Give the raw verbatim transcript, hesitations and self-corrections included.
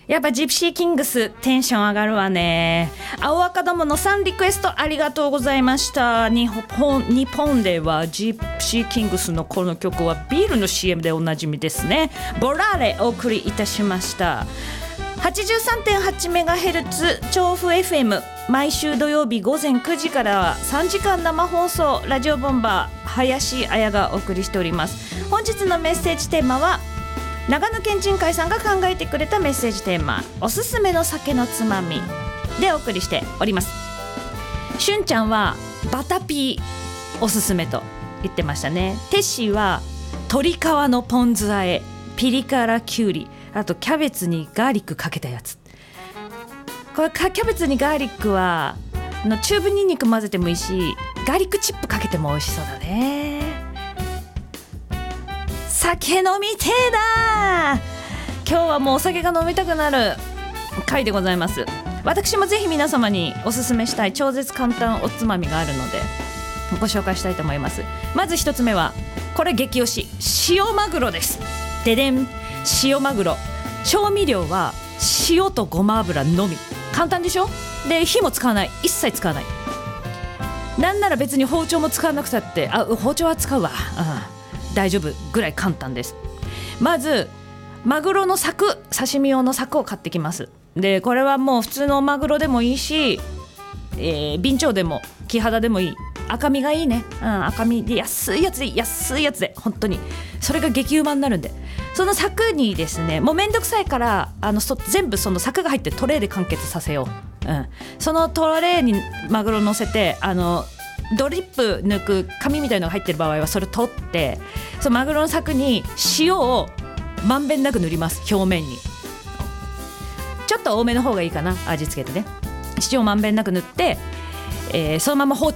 やっぱジプシーキングステンション上がるわね。青赤どものさんリクエストありがとうございました。日本、日本ではジプシーキングスのこの曲はビールの シーエム でおなじみですね。ボラーレお送りいたしました。 はちじゅうさんてんはちメガヘルツ 調布 エフエム、 毎週土曜日午前くじからさんじかん生放送、ラジオボンバー林彩がお送りしております。本日のメッセージテーマは長野県人会さんが考えてくれたメッセージテーマ、おすすめの酒のつまみでお送りしております。しゅんちゃんはバタピーおすすめと言ってましたね。テッシーは鶏皮のポン酢和え、ピリ辛きゅうり、あとキャベツにガーリックかけたやつ。これキャベツにガーリックはのチューブニンニク混ぜてもいいし、ガーリックチップかけても美味しそうだね。酒飲みてえな。今日はもうお酒が飲みたくなる回でございます。私もぜひ皆様におすすめしたい超絶簡単おつまみがあるのでご紹介したいと思います。まず一つ目はこれ激推し、塩マグロです。ででん、塩マグロ、調味料は塩とごま油のみ。簡単でしょ。で火も使わない、一切使わない。なんなら別に包丁も使わなくたって、あ、包丁は使うわ、うん、大丈夫ぐらい簡単です。まずマグロの柵、刺身用の柵を買ってきます。でこれはもう普通のマグロでもいいし、えー、ビンチョウでもキハダでもいい。赤身がいいね、うん、赤身で安いやつで安いやつで本当にそれが激うまになるんで、その柵にですね、もうめんどくさいからあのそ全部その柵が入ってトレーで完結させよう、うん、そのトレーにマグロ乗せて、あのドリップ抜く紙みたいのが入ってる場合はそれ取って、そのマグロの柵に塩をまんべんなく塗ります。表面にちょっと多めの方がいいかな、味付けてね。塩をまんべんなく塗って、えー、そのまま放置